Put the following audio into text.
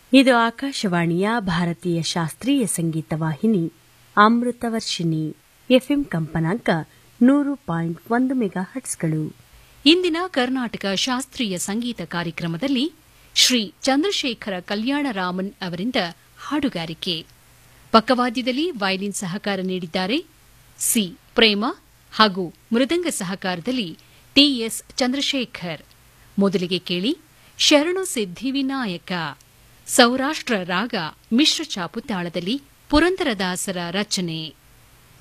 ಇದು ಆಕಾಶವಾಣಿಯ ಭಾರತೀಯ ಶಾಸ್ತ್ರೀಯ ಸಂಗೀತ ವಾಹಿನಿ ಅಮೃತವರ್ಷಿಣಿ ಎಫ್ಎಂ ಕಂಪನಾಂಕ 100.1 ಮೆಗಾಹರ್ಟ್ಸ್ಗಳು. ಇಂದಿನ ಕರ್ನಾಟಕ ಶಾಸ್ತ್ರೀಯ ಸಂಗೀತ ಕಾರ್ಯಕ್ರಮದಲ್ಲಿ ಶ್ರೀ ಚಂದ್ರಶೇಖರ ಕಲ್ಯಾಣರಾಮನ್ ಅವರಿಂದ ಹಾಡುಗಾರಿಕೆ. ಪಕ್ಕವಾದ್ಯದಲ್ಲಿ ವಯಲಿನ್ ಸಹಕಾರ ನೀಡಿದ್ದಾರೆ ಸಿ ಪ್ರೇಮ ಹಾಗೂ ಮೃದಂಗ ಸಹಕಾರದಲ್ಲಿ ಟಿಎಸ್ ಚಂದ್ರಶೇಖರ್. ಮೊದಲಿಗೆ ಕೇಳಿ ಶರಣು ಸಿದ್ಧಿವಿನಾಯಕ, ಸೌರಾಷ್ಟ್ರ ರಾಗ ಮಿಶ್ರ ಚಾಪು ತಾಳದಲ್ಲಿ ಪುರಂದರದಾಸರ ರಚನೆ.